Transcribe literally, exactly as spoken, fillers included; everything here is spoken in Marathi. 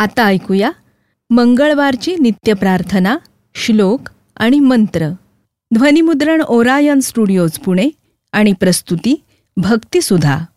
आता ऐकूया मंगळवारची नित्यप्रार्थना, श्लोक आणि मंत्र. ध्वनिमुद्रण ओरायन स्टुडिओज पुणे आणि प्रस्तुती भक्तिसुधा.